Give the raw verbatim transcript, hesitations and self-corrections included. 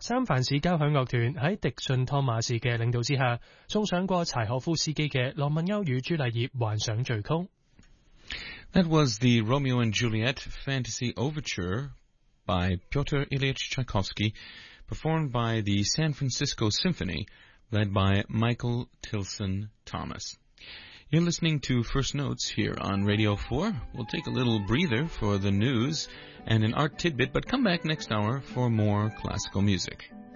三藩市交響樂團喺迪遜湯馬士嘅領導之下，送上過柴可夫斯基嘅《羅密歐與朱麗葉幻想序曲》。 That was the Romeo and Juliet Fantasy Overture by Pyotr Ilyich Tchaikovsky, performed by the San Francisco Symphony, led by Michael Tilson Thomas. You're listening to First Notes here on Radio four. We'll take a little breather for the news and an art tidbit, but come back next hour for more classical music.